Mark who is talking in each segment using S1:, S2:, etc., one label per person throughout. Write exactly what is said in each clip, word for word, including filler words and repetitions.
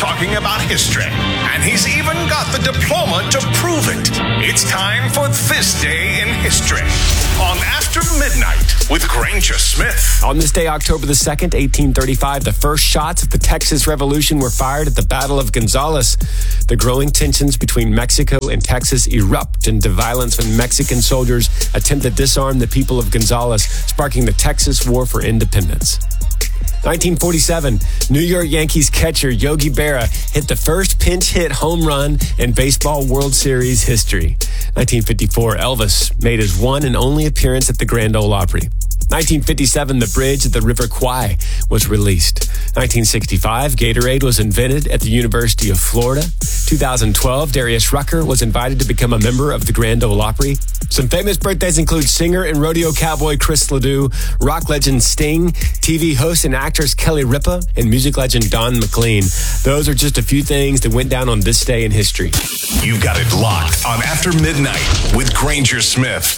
S1: talking about history, and he's even got the diploma to prove it. It's time for This Day in History on After Midnight with Granger Smith.
S2: On this day, October the second, eighteen thirty-five, the first shots of the Texas Revolution were fired at the Battle of Gonzales. The growing tensions between Mexico and Texas erupt into violence when Mexican soldiers attempt to disarm the people of Gonzales, sparking the Texas War for Independence. nineteen forty-seven, New York Yankees catcher Yogi Berra hit the first pinch hit home run in baseball World Series history. nineteen fifty-four, Elvis made his one and only appearance at the Grand Ole Opry. nineteen fifty-seven, the bridge at the River Kwai was released. nineteen sixty-five, Gatorade was invented at the University of Florida. two thousand twelve, Darius Rucker was invited to become a member of the Grand Ole Opry. Some famous birthdays include singer and rodeo cowboy Chris Ledoux, rock legend Sting, T V host and actress Kelly Ripa, and music legend Don McLean. Those are just a few things that went down on this day in history.
S1: You've got it locked on After Midnight with Granger Smith.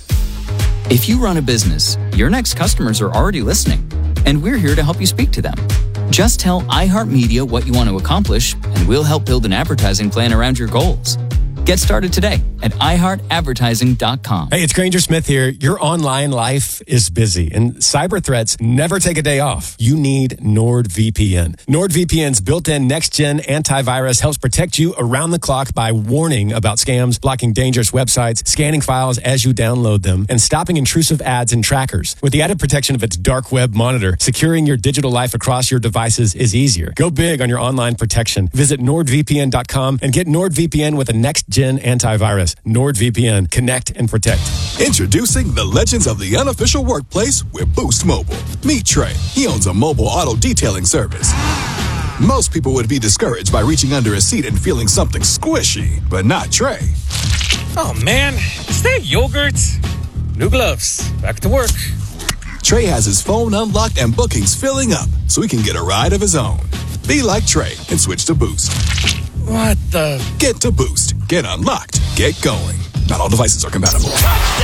S3: If you run a business, your next customers are already listening, and we're here to help you speak to them. Just tell iHeartMedia what you want to accomplish, and we'll help build an advertising plan around your goals. Get started today at i heart advertising dot com.
S2: Hey, it's Granger Smith here. Your online life is busy, and cyber threats never take a day off. You need NordVPN. NordVPN's built-in next-gen antivirus helps protect you around the clock by warning about scams, blocking dangerous websites, scanning files as you download them, and stopping intrusive ads and trackers. With the added protection of its dark web monitor, securing your digital life across your devices is easier. Go big on your online protection. Visit nord v p n dot com and get NordVPN with a next-gen antivirus. NordVPN. Connect and protect.
S4: Introducing the legends of the unofficial workplace with Boost Mobile. Meet Trey. He owns a mobile auto detailing service. Most people would be discouraged by reaching under a seat and feeling something squishy, but not Trey.
S5: Oh man, is that yogurt? New gloves. Back to work.
S4: Trey has his phone unlocked and bookings filling up so he can get a ride of his own. Be like Trey and switch to Boost.
S5: What the?
S4: Get to Boost. Get unlocked. Get going. Not all devices are compatible.